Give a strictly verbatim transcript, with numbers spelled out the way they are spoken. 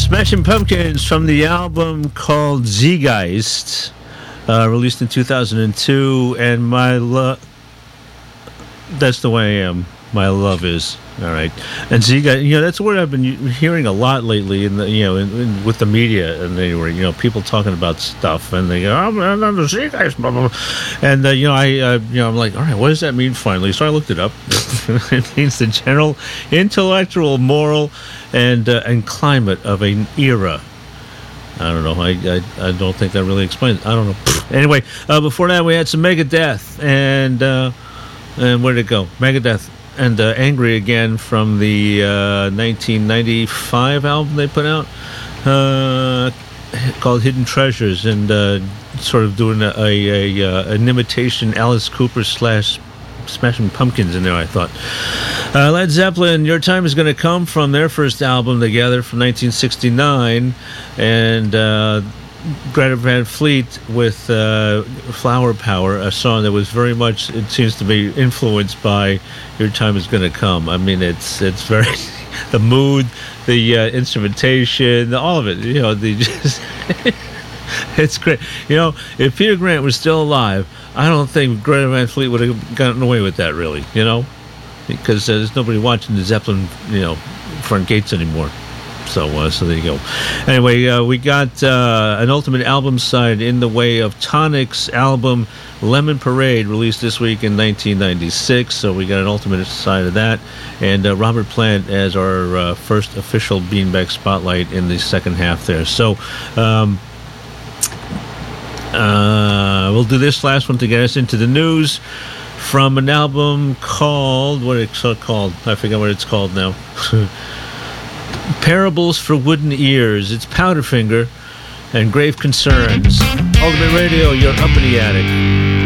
Smashing Pumpkins from the album called Zeitgeist, uh, released in two thousand two, and my love, that's the way I am. My love is. All right. And Zeitgeist, you know, that's a word I've been hearing a lot lately in the, you know, in, in, with the media, and they were, you know, people talking about stuff, and they go, oh, I'm on the Zeitgeist, blah, blah, blah. And, uh, you know, I, uh, you know, I'm like, all right, what does that mean finally? So I looked it up. It means the general intellectual, moral, and, uh, and climate of an era. I don't know. I, I, I don't think that really explains it. I don't know. Anyway, uh, before that, we had some Megadeth, and, uh, and where did it go? Megadeth. And uh, Angry Again from the uh, nineteen ninety-five album they put out uh, called Hidden Treasures, and uh, sort of doing a, a, a an imitation Alice Cooper slash Smashing Pumpkins in there, I thought. Uh, Led Zeppelin, Your Time Is Gonna Come, from their first album together from nineteen sixty-nine, and uh, Greta Van Fleet with uh, Flower Power, a song that was very much, it seems to be, influenced by Your Time Is Gonna Come. I mean, it's it's very, the mood, the uh, instrumentation, all of it, you know, the just, it's great. You know, if Peter Grant was still alive, I don't think Greta Van Fleet would have gotten away with that, really, you know, because uh, there's nobody watching the Zeppelin, you know, front gates anymore. So, uh, so there you go. Anyway, uh, we got uh, an Ultimate album side in the way of Tonic's album Lemon Parade, released this week in nineteen ninety-six. So we got an Ultimate side of that, and uh, Robert Plant as our uh, first official Beanbag Spotlight in the second half there. So um, uh, we'll do this last one to get us into the news from an album called, what is it called? I forget what it's called now. Parables for Wooden Ears. It's Powderfinger and Grave Concerns. Ultimate Radio, you're up in the attic.